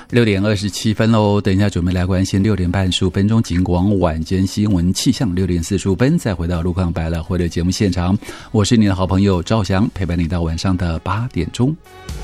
6:27喽，等一下准备来关心6点半15分钟警广晚间新闻气象，6点45分再回到路况百乐汇的节目现场，我是你的好朋友赵翔，陪伴你到晚上的8点钟。